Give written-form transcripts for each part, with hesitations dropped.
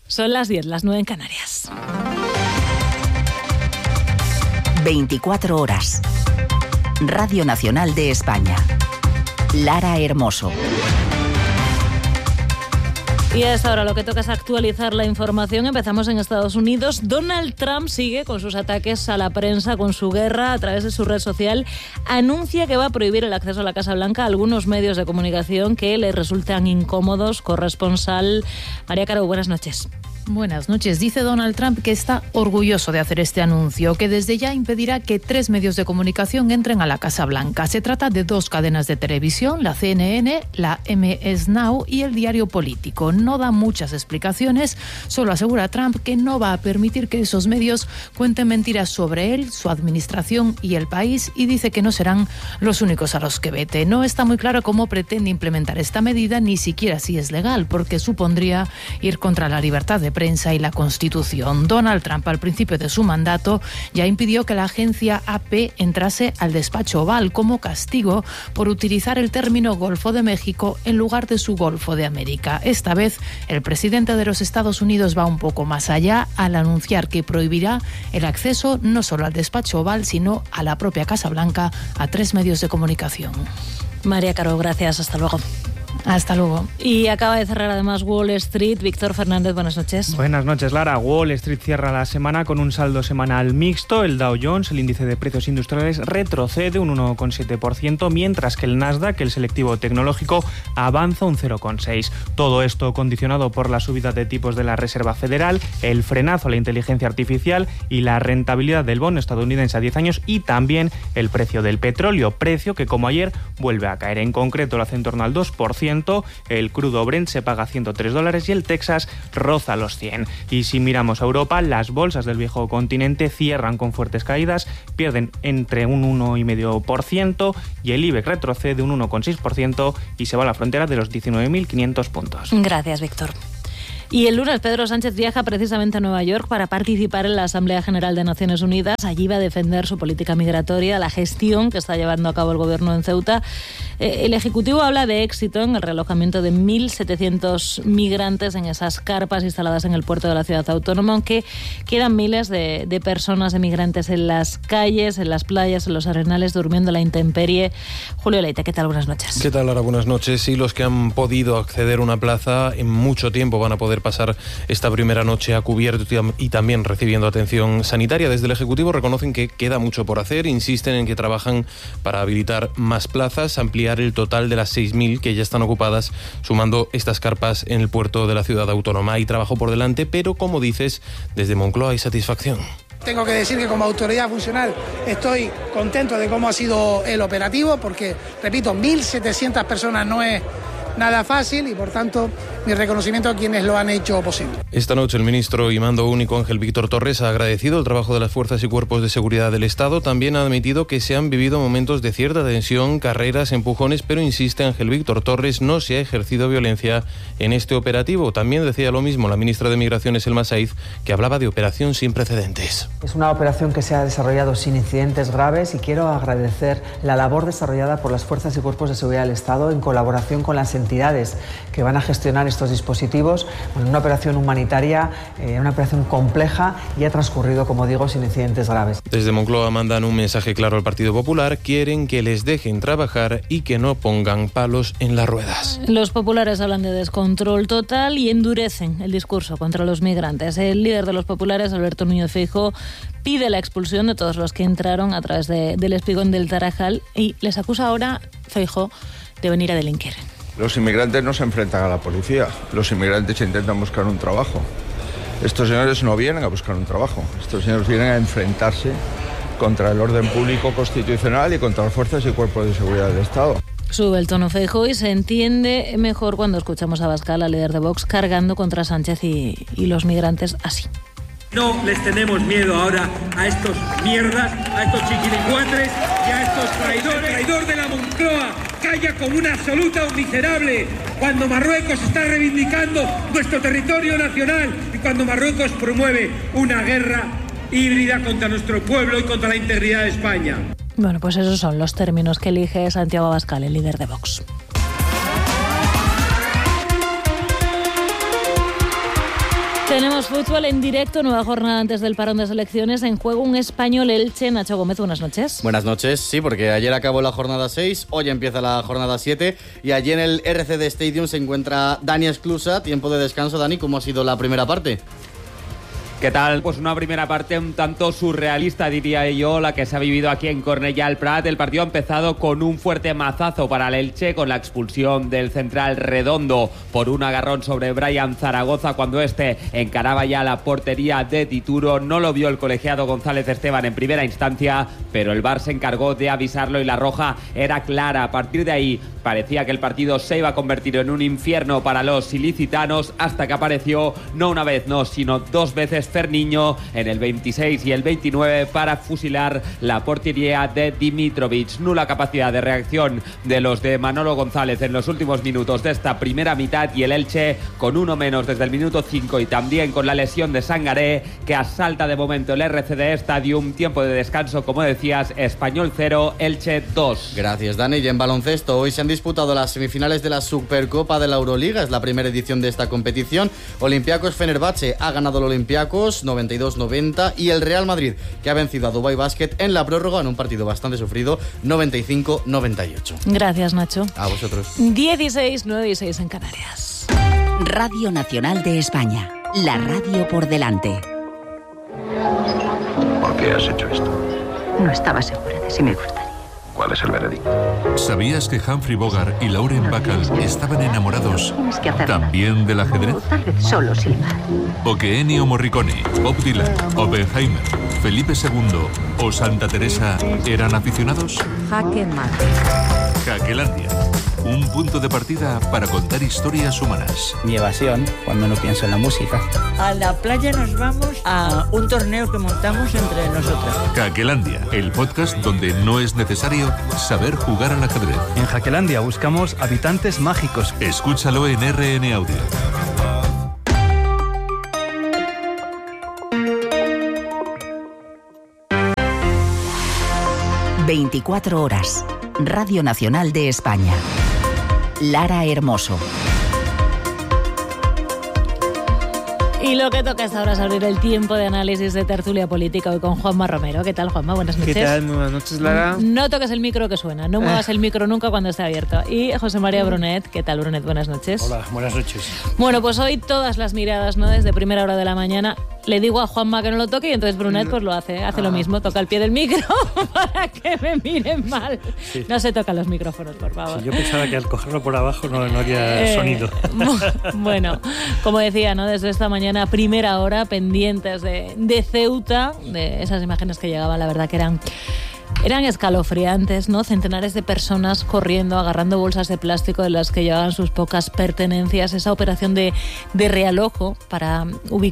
Son las 10, las 9 en Canarias. 24 horas. Radio Nacional de España. Lara Hermoso. Y a esta hora lo que toca es actualizar la información. Empezamos en Estados Unidos. Donald Trump sigue con sus ataques a la prensa, con su guerra a través de su red social. Anuncia que va a prohibir el acceso a la Casa Blanca a algunos medios de comunicación que le resultan incómodos. Corresponsal María Caro, buenas noches. Buenas noches. Dice Donald Trump que está orgulloso de hacer este anuncio, que desde ya impedirá que 3 medios de comunicación entren a la Casa Blanca. Se trata de 2 cadenas de televisión, la CNN, la MS Now y el Diario Político. No da muchas explicaciones, solo asegura Trump que no va a permitir que esos medios cuenten mentiras sobre él, su administración y el país, y dice que no serán los únicos a los que vete. No está muy claro cómo pretende implementar esta medida, ni siquiera si es legal, porque supondría ir contra la libertad de prensa y la Constitución. Donald Trump, al principio de su mandato, ya impidió que la agencia AP entrase al despacho Oval como castigo por utilizar el término Golfo de México en lugar de su Golfo de América. Esta vez, el presidente de los Estados Unidos va un poco más allá al anunciar que prohibirá el acceso no solo al despacho Oval, sino a la propia Casa Blanca a 3 medios de comunicación. María Caro, gracias. Hasta luego. Hasta luego. Y acaba de cerrar además Wall Street. Víctor Fernández, buenas noches. Buenas noches, Lara. Wall Street cierra la semana con un saldo semanal mixto. El Dow Jones, el índice de precios industriales, retrocede un 1,7%, mientras que el Nasdaq, el selectivo tecnológico, avanza un 0,6%. Todo esto condicionado por la subida de tipos de la Reserva Federal, el frenazo a la inteligencia artificial y la rentabilidad del bono estadounidense a 10 años y también el precio del petróleo, precio que como ayer vuelve a caer. En concreto lo hace en torno al 2%. El crudo Brent se paga $103 y el Texas roza los 100. Y si miramos a Europa, las bolsas del viejo continente cierran con fuertes caídas, pierden entre un 1,5% y el IBEX retrocede un 1,6% y se va a la frontera de los 19.500 puntos. Gracias, Víctor. Y el lunes Pedro Sánchez viaja precisamente a Nueva York para participar en la Asamblea General de Naciones Unidas. Allí va a defender su política migratoria, la gestión que está llevando a cabo el gobierno en Ceuta. El Ejecutivo habla de éxito en el realojamiento de 1.700 migrantes en esas carpas instaladas en el puerto de la ciudad autónoma, aunque quedan miles de personas, de migrantes en las calles, en las playas, en los arenales, durmiendo a la intemperie. Julio Leite, ¿qué tal? Buenas noches. ¿Qué tal, Lara? Buenas noches. Sí, los que han podido acceder a una plaza en mucho tiempo van a poder pasar esta primera noche a cubierto y también recibiendo atención sanitaria. Desde el Ejecutivo reconocen que queda mucho por hacer, insisten en que trabajan para habilitar más plazas, ampliar el total de las 6.000 que ya están ocupadas, sumando estas carpas en el puerto de la ciudad autónoma. Hay trabajo por delante, pero como dices, desde Moncloa hay satisfacción. Tengo que decir que como autoridad funcional estoy contento de cómo ha sido el operativo, porque, repito, 1.700 personas no es nada fácil y, por tanto, mi reconocimiento a quienes lo han hecho posible. Esta noche el ministro y mando único Ángel Víctor Torres ha agradecido el trabajo de las fuerzas y cuerpos de seguridad del Estado. También ha admitido que se han vivido momentos de cierta tensión, carreras, empujones, pero insiste Ángel Víctor Torres, no se ha ejercido violencia en este operativo. También decía lo mismo la ministra de Migraciones, Elma Saiz, que hablaba de operación sin precedentes. Es una operación que se ha desarrollado sin incidentes graves y quiero agradecer la labor desarrollada por las fuerzas y cuerpos de seguridad del Estado en colaboración con las entidades que van a gestionar estos dispositivos. Bueno, una operación humanitaria, una operación compleja y ha transcurrido, como digo, sin incidentes graves. Desde Moncloa mandan un mensaje claro al Partido Popular, quieren que les dejen trabajar y que no pongan palos en las ruedas. Los populares hablan de descontrol total y endurecen el discurso contra los migrantes. El líder de los populares, Alberto Núñez Feijóo, pide la expulsión de todos los que entraron a través del espigón del Tarajal y les acusa ahora, Feijóo, de venir a delinquir. Los inmigrantes no se enfrentan a la policía, los inmigrantes intentan buscar un trabajo. Estos señores no vienen a buscar un trabajo, estos señores vienen a enfrentarse contra el orden público constitucional y contra las fuerzas y cuerpos de seguridad del Estado. Sube el tono Feijóo y se entiende mejor cuando escuchamos a Abascal, al líder de Vox, cargando contra Sánchez y los migrantes así. No les tenemos miedo ahora a estos mierdas, a estos chiquilicuatres y a estos traidores. Traidor de la Moncloa, calla como una absoluta miserable cuando Marruecos está reivindicando nuestro territorio nacional y cuando Marruecos promueve una guerra híbrida contra nuestro pueblo y contra la integridad de España. Bueno, pues esos son los términos que elige Santiago Abascal, el líder de Vox. Tenemos fútbol en directo, nueva jornada antes del parón de selecciones. En juego un Español Elche. Nacho Gómez, buenas noches. Buenas noches, sí, porque ayer acabó la jornada 6, hoy empieza la jornada 7 y allí en el RCD Stadium se encuentra Dani Esclusa. Tiempo de descanso. Dani, ¿cómo ha sido la primera parte? ¿Qué tal? Pues una primera parte un tanto surrealista, diría yo, la que se ha vivido aquí en Cornellà el Prat. El partido ha empezado con un fuerte mazazo para el Elche, con la expulsión del central Redondo por un agarrón sobre Brian Zaragoza cuando este encaraba ya la portería de Dituro. No lo vio el colegiado González Esteban en primera instancia, pero el VAR se encargó de avisarlo y la roja era clara. A partir de ahí parecía que el partido se iba a convertir en un infierno para los ilicitanos, hasta que apareció, no una vez, no, sino dos veces Ferniño en el 26 y el 29 para fusilar la portería de Dimitrovic. Nula capacidad de reacción de los de Manolo González en los últimos minutos de esta primera mitad, y el Elche con uno menos desde el minuto 5 y también con la lesión de Sangaré, que asalta de momento el RCD Stadium. Tiempo de descanso, como decías, Español 0, Elche 2. Gracias, Dani. Y en baloncesto, hoy se han disputado las semifinales de la Supercopa de la Euroliga. Es la primera edición de esta competición. Olympiacos Fenerbahce ha ganado el Olympiacos 92-90 y el Real Madrid, que ha vencido a Dubai Basket en la prórroga en un partido bastante sufrido, 95-98. Gracias, Nacho. A vosotros. 16, 9 y 6 en Canarias. Radio Nacional de España. La radio por delante. ¿Por qué has hecho esto? No estaba segura de si me gustaría. ¿Cuál es el veredicto? ¿Sabías que Humphrey Bogart y Lauren Bacall estaban enamorados también del ajedrez? Tal vez solo silbar. ¿O que Ennio Morricone, Bob Dylan, Oppenheimer, Felipe II o Santa Teresa eran aficionados? Jaque mate. Jaquelandia. Un punto de partida para contar historias humanas. Mi evasión, cuando no pienso en la música. A la playa nos vamos a un torneo que montamos entre nosotros. Jaquelandia, el podcast donde no es necesario saber jugar al ajedrez. En Jaquelandia buscamos habitantes mágicos. Escúchalo en RN Audio. ...24 horas... Radio Nacional de España. Lara Hermoso. Y lo que toca hasta ahora es abrir el tiempo de análisis de tertulia política hoy con Juanma Romero. ¿Qué tal, Juanma? Buenas noches. ¿Qué tal? Muy buenas noches, Lara. No toques el micro que suena, no muevas el micro nunca cuando esté abierto. Y José María Brunet. ¿Qué tal, Brunet? Buenas noches. Hola, buenas noches. Bueno, pues hoy todas las miradas, ¿no? Desde primera hora de la mañana. Le digo a Juanma que no lo toque y entonces Brunet pues lo hace lo mismo, toca el pie del micro para que me miren mal. Sí. No se tocan los micrófonos, por favor. Sí, yo pensaba que al cogerlo por abajo no haría sonido. Bueno, como decía, ¿no? Desde esta mañana, primera hora, pendientes de Ceuta, de esas imágenes que llegaban, la verdad que eran escalofriantes, ¿no? Centenares de personas corriendo, agarrando bolsas de plástico de las que llevaban sus pocas pertenencias. Esa operación de realojo para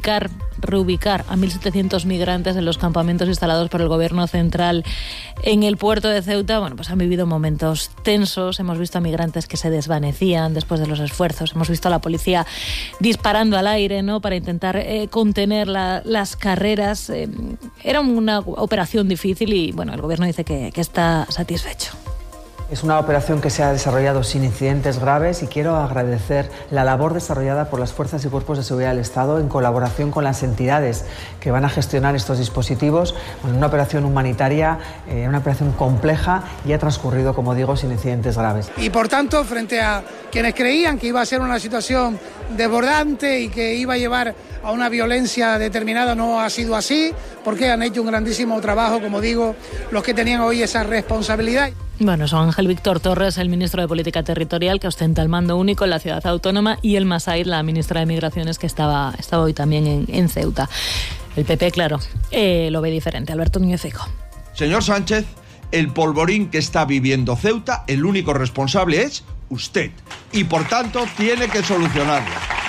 reubicar a 1.700 migrantes en los campamentos instalados por el gobierno central en el puerto de Ceuta. Bueno, pues han vivido momentos tensos. Hemos visto a migrantes que se desvanecían después de los esfuerzos. Hemos visto a la policía disparando al aire, ¿no? Para intentar contener las carreras. Era una operación difícil y, bueno, el gobierno dice que está satisfecho. Es una operación que se ha desarrollado sin incidentes graves y quiero agradecer la labor desarrollada por las fuerzas y cuerpos de seguridad del Estado en colaboración con las entidades que van a gestionar estos dispositivos. Bueno, una operación humanitaria, una operación compleja y ha transcurrido, como digo, sin incidentes graves. Y por tanto, frente a quienes creían que iba a ser una situación desbordante y que iba a llevar a una violencia determinada, no ha sido así, porque han hecho un grandísimo trabajo, como digo, los que tenían hoy esa responsabilidad. Bueno, son Ángel Víctor Torres, el ministro de Política Territorial, que ostenta el mando único en la ciudad autónoma, y Elma Said, la ministra de Migraciones, que estaba hoy también en Ceuta. El PP, claro, lo ve diferente. Alberto Núñez Feijóo. Señor Sánchez, el polvorín que está viviendo Ceuta, el único responsable es usted. Y por tanto tiene que solucionarlo.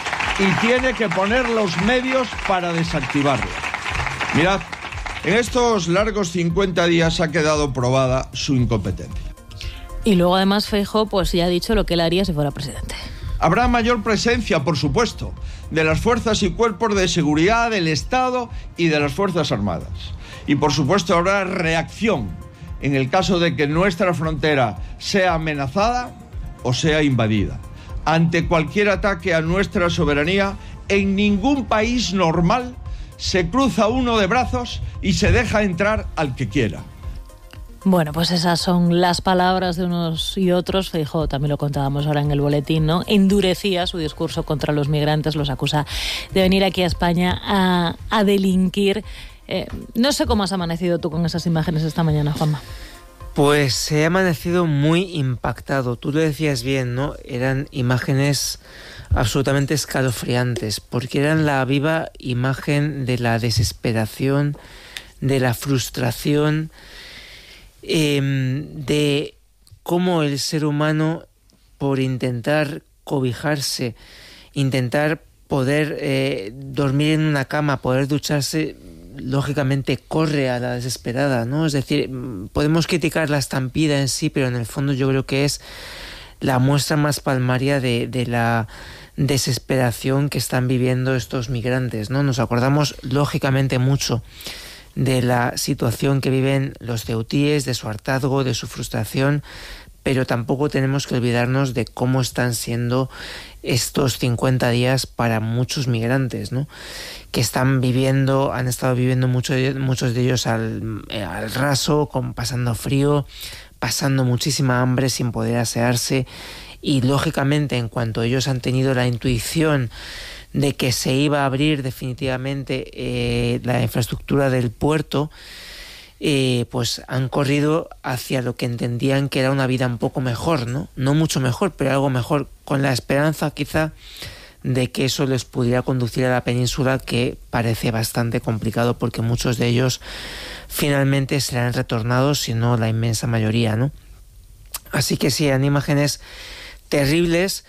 Y tiene que poner los medios para desactivarlo. Mirad, en estos largos 50 días ha quedado probada su incompetencia. Y luego además Feijóo pues ya ha dicho lo que él haría si fuera presidente. Habrá mayor presencia, por supuesto, de las fuerzas y cuerpos de seguridad del Estado y de las Fuerzas Armadas. Y por supuesto habrá reacción en el caso de que nuestra frontera sea amenazada o sea invadida. ante cualquier ataque a nuestra soberanía, en ningún país normal se cruza uno de brazos y se deja entrar al que quiera. Bueno, pues esas son las palabras de unos y otros. Feijóo, también lo contábamos ahora en el boletín, ¿no? Endurecía su discurso contra los migrantes, los acusa de venir aquí a España a delinquir. No sé cómo has amanecido tú con esas imágenes esta mañana, Juanma. Pues he amanecido muy impactado. Tú lo decías bien, ¿no? Eran imágenes absolutamente escalofriantes, porque eran la viva imagen de la desesperación, de la frustración, de cómo el ser humano, por intentar cobijarse, intentar poder dormir en una cama, poder ducharse, lógicamente corre a la desesperada, ¿no? Es decir, podemos criticar la estampida en sí, pero en el fondo yo creo que es la muestra más palmaria de la desesperación que están viviendo estos migrantes, ¿no? Nos acordamos lógicamente mucho de la situación que viven los ceutíes, de su hartazgo, de su frustración, pero tampoco tenemos que olvidarnos de cómo están siendo estos 50 días para muchos migrantes, ¿no? Que han estado viviendo muchos de ellos al raso, pasando frío, pasando muchísima hambre sin poder asearse, y lógicamente en cuanto ellos han tenido la intuición de que se iba a abrir definitivamente la infraestructura del puerto, pues han corrido hacia lo que entendían que era una vida un poco mejor, ¿no? No mucho mejor, pero algo mejor, con la esperanza quizá de que eso les pudiera conducir a la península, que parece bastante complicado porque muchos de ellos finalmente serán retornados, si no la inmensa mayoría, ¿no? Así que sí, eran imágenes terribles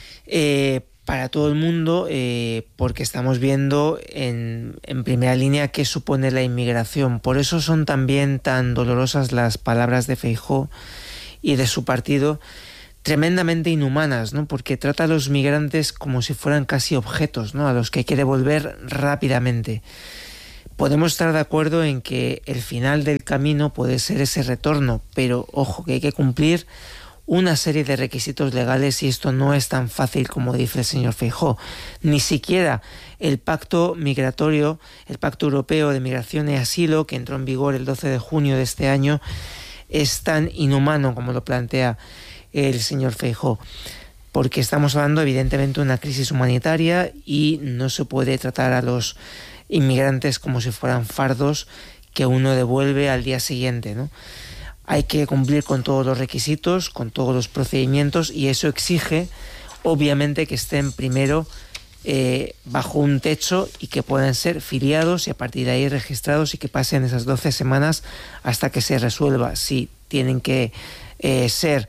para todo el mundo, porque estamos viendo en primera línea qué supone la inmigración. Por eso son también tan dolorosas las palabras de Feijóo y de su partido, tremendamente inhumanas, ¿no? Porque trata a los migrantes como si fueran casi objetos, ¿no? A los que hay que devolver rápidamente. Podemos estar de acuerdo en que el final del camino puede ser ese retorno, pero ojo, que hay que cumplir una serie de requisitos legales, y esto no es tan fácil como dice el señor Feijóo. Ni siquiera el pacto migratorio, el Pacto Europeo de Migración y Asilo, que entró en vigor el 12 de junio de este año, es tan inhumano como lo plantea el señor Feijóo, porque estamos hablando evidentemente de una crisis humanitaria y no se puede tratar a los inmigrantes como si fueran fardos que uno devuelve al día siguiente, ¿no? Hay que cumplir con todos los requisitos, con todos los procedimientos, y eso exige obviamente que estén primero bajo un techo y que puedan ser filiados y a partir de ahí registrados, y que pasen esas 12 semanas hasta que se resuelva si tienen que ser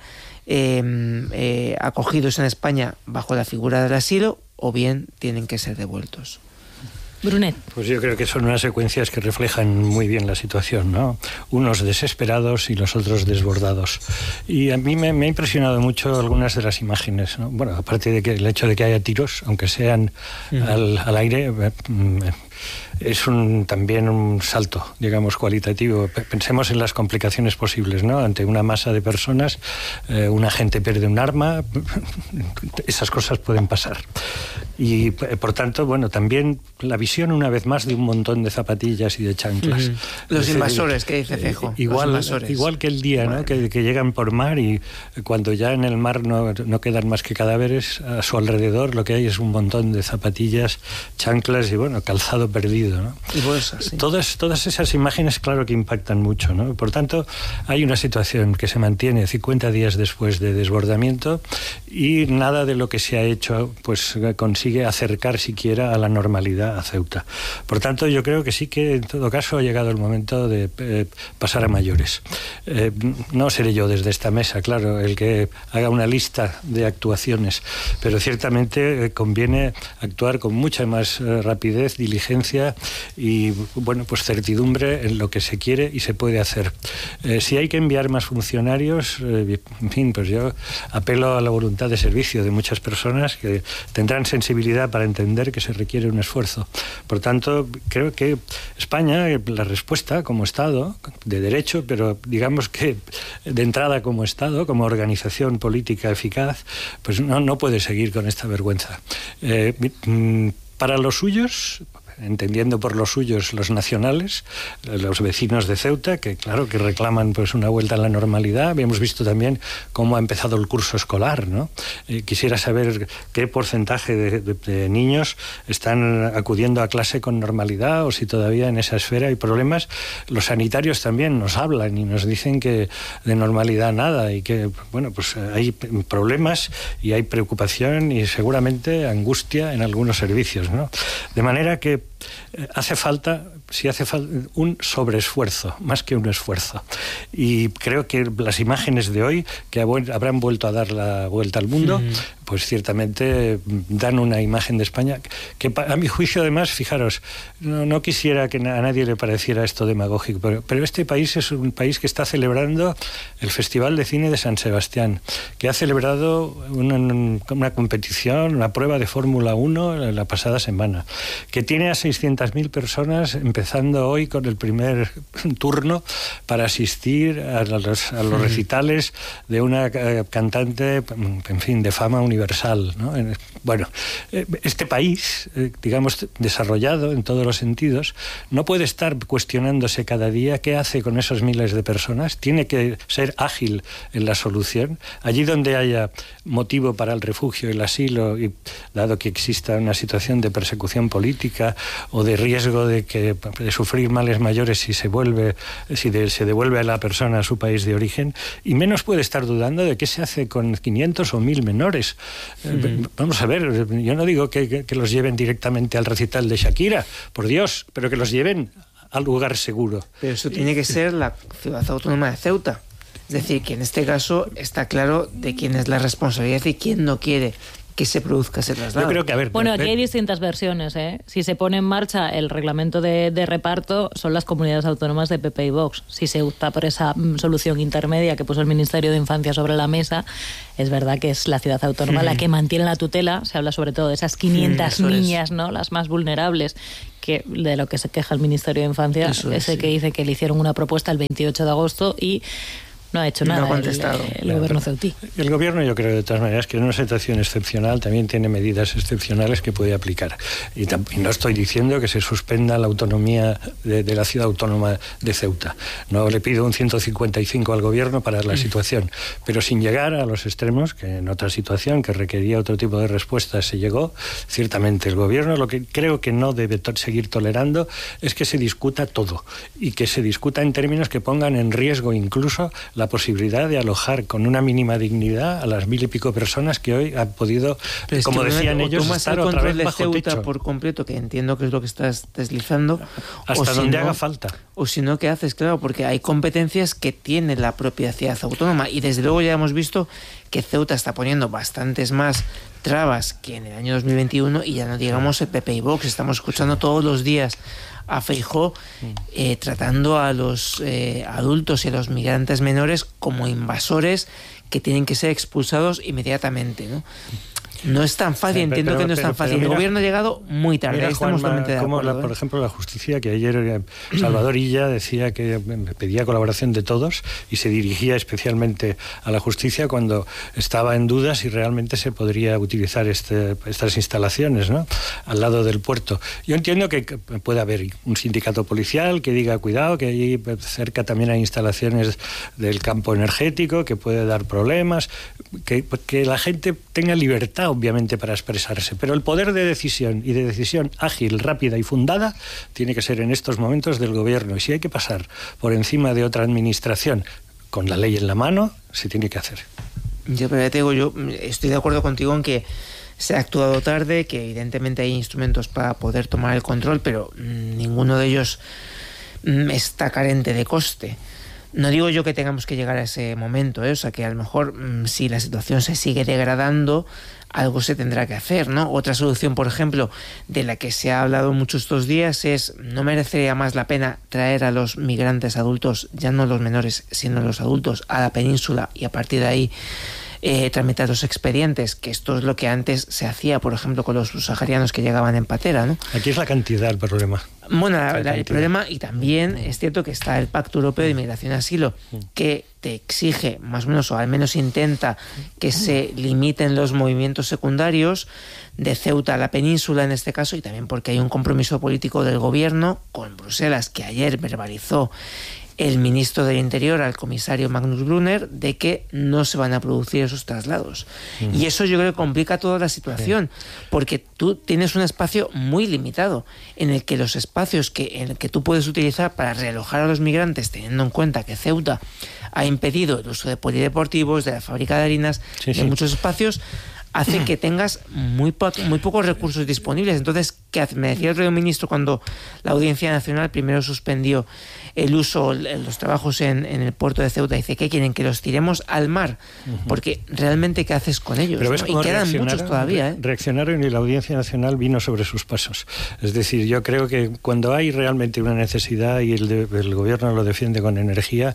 acogidos en España bajo la figura del asilo o bien tienen que ser devueltos. Brunet. Pues yo creo que son unas secuencias que reflejan muy bien la situación, ¿no? Unos desesperados y los otros desbordados. Y a mí me ha impresionado mucho algunas de las imágenes, ¿no? Bueno, aparte de que el hecho de que haya tiros, aunque sean al aire, es también un salto, digamos, cualitativo. Pensemos en las complicaciones posibles, ¿no? Ante una masa de personas, un agente pierde un arma, esas cosas pueden pasar. Y, por tanto, bueno, también la visión, una vez más, de un montón de zapatillas y de chanclas. Los invasores, que dice Feijóo. Igual que el día, ¿no? Que llegan por mar y cuando ya en el mar no quedan más que cadáveres, a su alrededor lo que hay es un montón de zapatillas, chanclas y, bueno, calzado perdido, ¿no? Y bolsas, sí. Todas esas imágenes, claro que impactan mucho, ¿no? Por tanto, hay una situación que se mantiene 50 días después de desbordamiento y nada de lo que se ha hecho pues consigue acercar siquiera a la normalidad a Ceuta. Por tanto, yo creo que sí que en todo caso ha llegado el momento de pasar a mayores. No seré yo desde esta mesa, claro, el que haga una lista de actuaciones, pero ciertamente conviene actuar con mucha más rapidez, diligencia y, bueno, pues certidumbre en lo que se quiere y se puede hacer. Si hay que enviar más funcionarios, en fin, pues yo apelo a la voluntad de servicio de muchas personas que tendrán sensibilidad para entender que se requiere un esfuerzo. Por tanto, creo que España, la respuesta como Estado de derecho, pero digamos que de entrada como Estado, como organización política eficaz, pues no puede seguir con esta vergüenza. Para los suyos, entendiendo por los suyos los nacionales, los vecinos de Ceuta, que claro que reclaman pues una vuelta a la normalidad. Hemos visto también cómo ha empezado el curso escolar, ¿no? Quisiera saber qué porcentaje de niños están acudiendo a clase con normalidad, o si todavía en esa esfera hay problemas. Los sanitarios también nos hablan y nos dicen que de normalidad nada, y que bueno, pues hay problemas y hay preocupación y seguramente angustia en algunos servicios, ¿no? De manera que hace falta un sobreesfuerzo, más que un esfuerzo. Y creo que las imágenes de hoy, que habrán vuelto a dar la vuelta al mundo, pues ciertamente dan una imagen de España que a mi juicio, además, fijaros, no quisiera que a nadie le pareciera esto demagógico, pero este país es un país que está celebrando el Festival de Cine de San Sebastián, que ha celebrado una competición, una prueba de Fórmula 1 la pasada semana, que tiene a 600.000 personas empezando hoy con el primer turno para asistir a los recitales de una cantante, en fin, de fama universal, ¿no? Bueno, este país, digamos, desarrollado en todos los sentidos, no puede estar cuestionándose cada día qué hace con esos miles de personas. Tiene que ser ágil en la solución. Allí donde haya motivo para el refugio, el asilo, y dado que exista una situación de persecución política o de riesgo de sufrir males mayores si se devuelve a la persona a su país de origen, y menos puede estar dudando de qué se hace con 500 o 1000 menores. Vamos a ver, yo no digo que los lleven directamente al recital de Shakira, por Dios, pero que los lleven al lugar seguro. Pero eso tiene que ser la ciudad autónoma de Ceuta. Es decir, que en este caso está claro de quién es la responsabilidad y quién no quiere que se produzca ese traslado. Yo creo que, bueno, aquí hay distintas versiones, ¿eh? Si se pone en marcha el reglamento de reparto, son las comunidades autónomas de PP y Vox. Si se opta por esa solución intermedia que puso el Ministerio de Infancia sobre la mesa, es verdad que es la ciudad autónoma la que mantiene la tutela. Se habla sobre todo de esas 500 niñas, ¿no? Las más vulnerables, que de lo que se queja el Ministerio de Infancia, que dice que le hicieron una propuesta el 28 de agosto y no ha hecho nada el gobierno ceutí. El gobierno, yo creo de todas maneras que en una situación excepcional también tiene medidas excepcionales que puede aplicar. Y no estoy diciendo que se suspenda la autonomía de la ciudad autónoma de Ceuta. No le pido un 155 al gobierno para la situación, pero sin llegar a los extremos, que en otra situación que requería otro tipo de respuesta se llegó. Ciertamente el gobierno, lo que creo que no debe seguir tolerando es que se discuta todo, y que se discuta en términos que pongan en riesgo incluso la posibilidad de alojar con una mínima dignidad a las 1000 y pico personas que hoy han podido, como decían ellos, estar otra vez bajo Ceuta techo. Por completo, que entiendo que es lo que estás deslizando. Hasta donde haga falta. O si no, ¿qué haces? Claro, porque hay competencias que tiene la propia ciudad autónoma, y desde luego ya hemos visto que Ceuta está poniendo bastantes más trabas que en el año 2021, y ya no digamos el PP y Vox. Estamos escuchando todos los días a Feijóo tratando a los adultos y a los migrantes menores como invasores que tienen que ser expulsados inmediatamente, ¿no? No es tan fácil, entiendo que no es tan fácil. El gobierno ha llegado muy tarde, mira, estamos totalmente de acuerdo. Por ejemplo, la justicia, que ayer Salvador Illa decía que pedía colaboración de todos y se dirigía especialmente a la justicia cuando estaba en duda si realmente se podría utilizar estas instalaciones, ¿no?, al lado del puerto. Yo entiendo que puede haber un sindicato policial que diga cuidado, que allí cerca también hay instalaciones del campo energético, que puede dar problemas, que la gente tenga libertad, obviamente, para expresarse, pero el poder de decisión, y de decisión ágil, rápida y fundada, tiene que ser en estos momentos del gobierno, y si hay que pasar por encima de otra administración con la ley en la mano, se tiene que hacer. Yo estoy de acuerdo contigo en que se ha actuado tarde, que evidentemente hay instrumentos para poder tomar el control, pero ninguno de ellos está carente de coste. No digo yo que tengamos que llegar a ese momento, o sea, que a lo mejor si la situación se sigue degradando, algo se tendrá que hacer, ¿no? Otra solución, por ejemplo, de la que se ha hablado mucho estos días es: ¿no merecería más la pena traer a los migrantes adultos, ya no los menores, sino los adultos, a la península, y a partir de ahí tramitar los expedientes, que esto es lo que antes se hacía, por ejemplo, con los subsaharianos que llegaban en patera, ¿no? Aquí es la cantidad el problema. Bueno, el problema, y también es cierto que está el Pacto Europeo de Inmigración y Asilo, que te exige, más o menos, o al menos intenta que se limiten los movimientos secundarios de Ceuta a la península en este caso, y también porque hay un compromiso político del gobierno con Bruselas, que ayer verbalizó el ministro del Interior al comisario Magnus Brunner, de que no se van a producir esos traslados. Y eso yo creo que complica toda la situación, porque tú tienes un espacio muy limitado en el que los espacios en el que tú puedes utilizar para realojar a los migrantes, teniendo en cuenta que Ceuta ha impedido el uso de polideportivos, de la fábrica de harinas, de muchos espacios, hace que tengas muy pocos recursos disponibles. Entonces, ¿qué hace? Me decía el otro ministro, cuando la Audiencia Nacional primero suspendió el uso, los trabajos en el puerto de Ceuta, dice, ¿qué quieren? Que los tiremos al mar, porque realmente ¿qué haces con ellos? Pero ¿no? Y quedan muchos todavía. Reaccionaron y la Audiencia Nacional vino sobre sus pasos. Es decir, yo creo que cuando hay realmente una necesidad y el gobierno lo defiende con energía,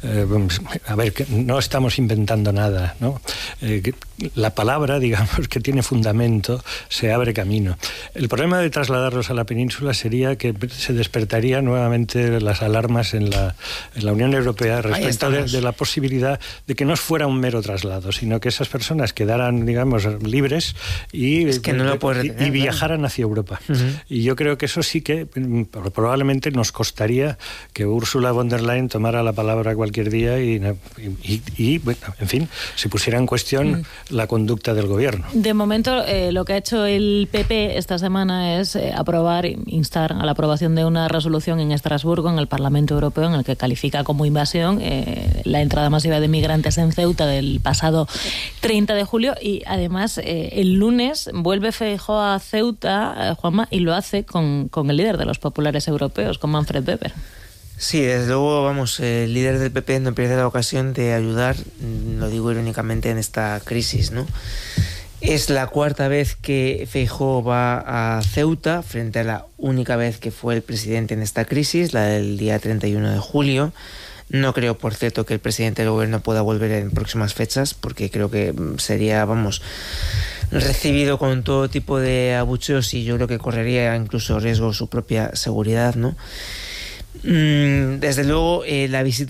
a ver, que no estamos inventando nada, ¿no? La palabra, digamos, que tiene fundamento, se abre camino. El problema de trasladarlos a la península sería que se despertarían nuevamente las alarmas en la Unión Europea respecto de la posibilidad de que no fuera un mero traslado, sino que esas personas quedaran, digamos, libres y viajaran hacia Europa. Y yo creo que eso sí que probablemente nos costaría que Ursula von der Leyen tomara la palabra cualquier día y bueno, en fin, se pusiera en cuestión la conducta del gobierno. De momento, lo que ha hecho el PP esta semana es instar a la aprobación de una resolución en Estrasburgo, en el Parlamento Europeo, en el que califica como invasión la entrada masiva de migrantes en Ceuta del pasado 30 de julio y además el lunes vuelve Feijóo a Ceuta, Juanma, y lo hace con el líder de los populares europeos, con Manfred Weber. Sí, desde luego, vamos, el líder del PP no pierde la ocasión de ayudar, lo digo irónicamente, en esta crisis, ¿no? Es la cuarta vez que Feijóo va a Ceuta, frente a la única vez que fue el presidente en esta crisis, la del día 31 de julio. No creo, por cierto, que el presidente del gobierno pueda volver en próximas fechas, porque creo que sería, recibido con todo tipo de abucheos y yo creo que correría incluso riesgo su propia seguridad, ¿no? Desde luego, la visita